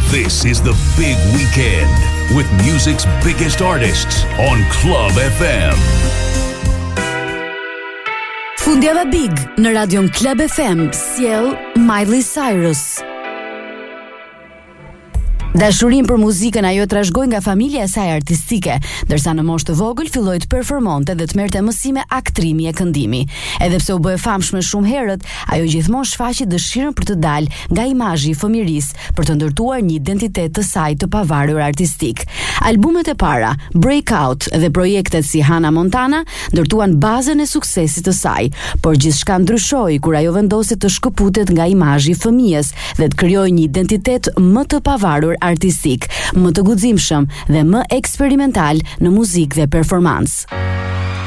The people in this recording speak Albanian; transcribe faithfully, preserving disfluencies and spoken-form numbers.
This is the big weekend with music's biggest artists on Club F M. Fundjava Big në radion Club F M sjell Miley Cyrus. Dashurin për muzikën ajo trashëgoi nga familja e saj artistike, ndërsa në moshë të vogël filloi të performonte dhe të merrte mësime aktrimi e këndimi. Edhe pse u bë e famshme shumë herët, ajo gjithmonë shfaqi dëshirën për të dalë nga imazhi i fëmirisë për të ndërtuar një identitet të saj të pavarur artistik. Albumet e para, Breakout dhe projektet si Hannah Montana ndërtuan bazën e suksesit të saj, por gjithçka ndryshoi kur ajo vendosi të shkëputet nga imazhi i fëmijës dhe të krijojë një identitet më të pavarur artistik, më të guximshëm dhe më eksperimental në muzikë dhe performancë.